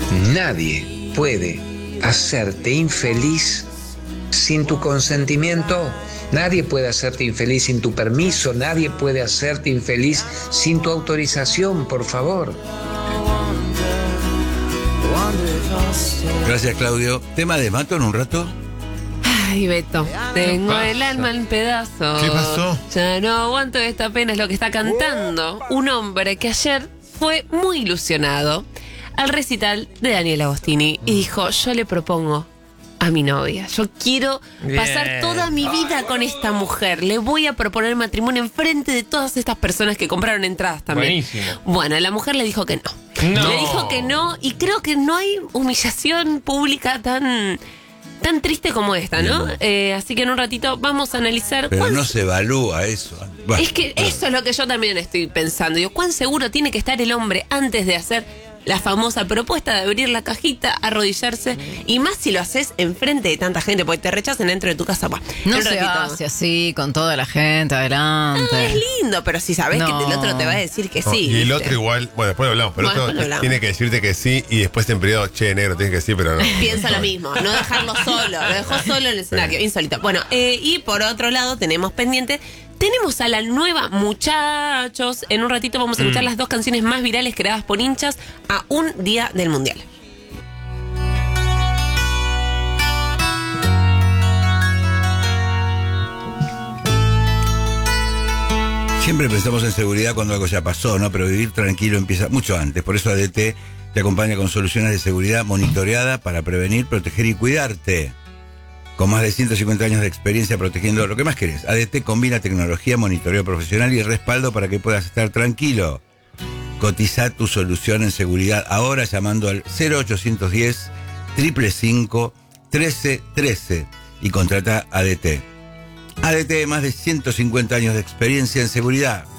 Nadie puede hacerte infeliz sin tu consentimiento. Nadie puede hacerte infeliz sin tu permiso. Nadie puede hacerte infeliz sin tu autorización, por favor. Gracias, Claudio. ¿Tema de Mato en un rato? Ay, Beto, tengo el alma en pedazos. ¿Qué pasó? Ya no aguanto esta pena, es lo que está cantando un hombre que ayer fue muy ilusionado al recital de Daniel Agostini y dijo, yo le propongo a mi novia, yo quiero pasar toda mi vida con esta mujer, le voy a proponer matrimonio enfrente de todas estas personas que compraron entradas también. Buenísimo. Bueno, la mujer le dijo que no. No. Le dijo que no y creo que no hay humillación pública tan triste como esta, ¿no? Así que en un ratito vamos a analizar... Pero no se evalúa eso. Bueno, es que eso es lo que yo también estoy pensando. Digo, ¿cuán seguro tiene que estar el hombre antes de hacer la famosa propuesta de abrir la cajita, arrodillarse? Y más si lo haces enfrente de tanta gente, porque te rechazan dentro de tu casa. Bah, No se hace así, con toda la gente adelante. Es lindo, pero si sabes que el otro te va a decir que sí. Y el ¿viste? otro igual, bueno, después lo hablamos, pero Bueno, otro después lo hablamos. tiene que decirte que sí y después en privado, che, negro, tienes que decir, pero no. Piensa lo mismo, no dejarlo solo, lo dejó solo en el escenario, insólito. Bueno, y por otro lado tenemos pendiente, tenemos a la nueva Muchachos. En un ratito vamos a escuchar las 2 canciones más virales creadas por hinchas a un día del Mundial. siempre pensamos en seguridad cuando algo ya pasó, ¿no? Pero vivir tranquilo empieza mucho antes. Por eso ADT te acompaña con soluciones de seguridad monitoreada para prevenir, proteger y cuidarte. Con más de 150 años de experiencia protegiendo lo que más querés. ADT combina tecnología, monitoreo profesional y respaldo para que puedas estar tranquilo. Cotiza tu solución en seguridad ahora llamando al 0810 555 1313 y contrata ADT. ADT, más de 150 años de experiencia en seguridad.